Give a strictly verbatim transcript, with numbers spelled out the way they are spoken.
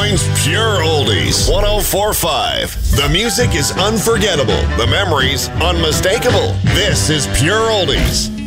Mountain's Pure Oldies. one oh four point five. The music is unforgettable. The memories unmistakable. This is Pure Oldies.